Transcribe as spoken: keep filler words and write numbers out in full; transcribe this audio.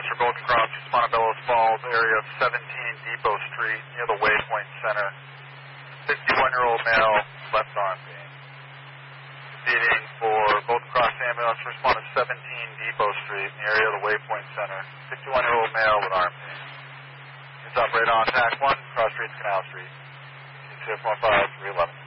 for Gold Cross, Montebello Falls, area of seventeen Depot Street, near the Waypoint Center. fifty-one-year-old male, left arm beam. Proceeding for Gold Cross ambulance, respond to seventeen Depot Street, in the area of the Waypoint Center. fifty-one-year-old male with arm beam. He's operator on T A C one, Cross Street, Canal Street. six one five three eleven.